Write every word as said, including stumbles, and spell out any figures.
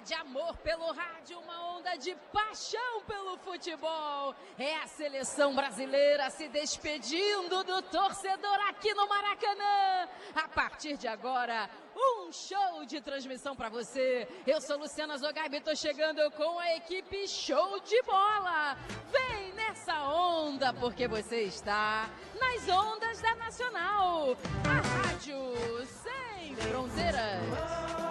de amor pelo rádio, uma onda de paixão pelo futebol. É a seleção brasileira se despedindo do torcedor aqui no Maracanã. A partir de agora, um show de transmissão para você. Eu sou Luciana Zogaib e tô chegando com a equipe Show de Bola. Vem nessa onda, porque você está nas ondas da Nacional. A rádio sem fronteiras.